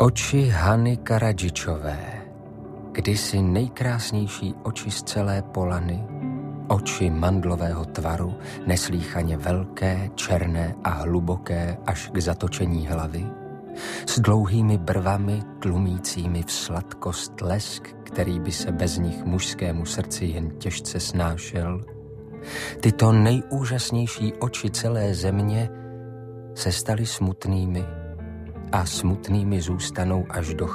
Oči Hany Karadžičové, kdysi nejkrásnější oči z celé Polany, oči mandlového tvaru, neslýchaně velké, černé a hluboké až k zatočení hlavy, s dlouhými brvami tlumícími v sladkost lesk, který by se bez nich mužskému srdci jen těžce snášel. Tyto nejúžasnější oči celé země se staly smutnými a smutnými zůstanou až do